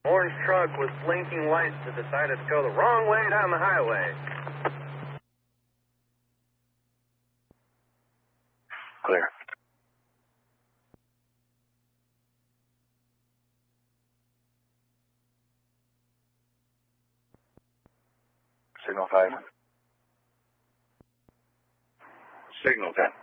Orange truck with blinking lights that decided to go the wrong way down the highway. Clear. Signal 5. Signal 10.